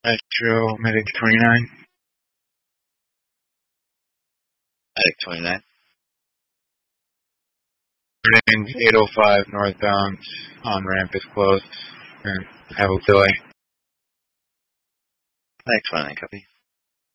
Metro, Medic 29. Medic 29. Range 805 northbound. On-ramp is closed. And have a delay. Medic 29, copy.